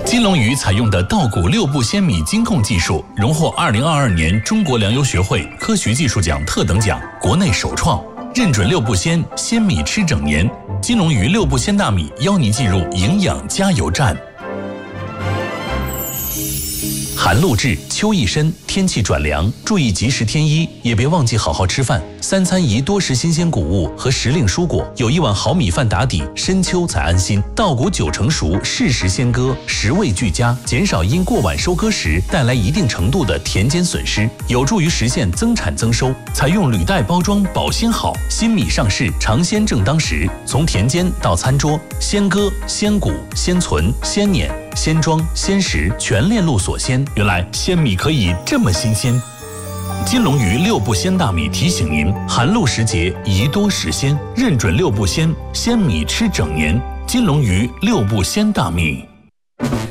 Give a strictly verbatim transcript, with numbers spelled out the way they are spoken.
金龙鱼采用的稻谷六步鲜米精控技术，荣获二零二二年中国粮油学会科学技术奖特等奖，国内首创，认准六步鲜，鲜米吃整年。金龙鱼六步鲜大米邀您进入营养加油站。寒露至，秋意深，天气转凉，注意及时添衣，也别忘记好好吃饭。三餐宜多食新鲜谷物和时令蔬果，有一碗好米饭打底，深秋才安心。稻谷九成熟，适时鲜割，食味俱佳，减少因过晚收割时带来一定程度的田间损失，有助于实现增产增收。采用履带包装，保鲜好。新米上市，尝鲜正当时。从田间到餐桌，鲜割、鲜谷、鲜存、鲜碾、鲜装、鲜食，全链路锁鲜。原来鲜米可以这么新鲜。金龙鱼六步鲜大米提醒您：寒露时节宜多食鲜，认准六步鲜，鲜米吃整年。金龙鱼六步鲜大米。